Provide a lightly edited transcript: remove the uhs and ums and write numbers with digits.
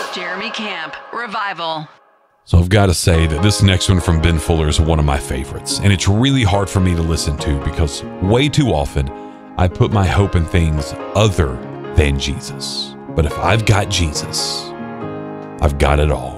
Jeremy Camp, Revival. So I've got to say that this next one from Ben Fuller is one of my favorites, and it's really hard for me to listen to because way too often I put my hope in things other than Jesus. But if I've got Jesus, I've got it all.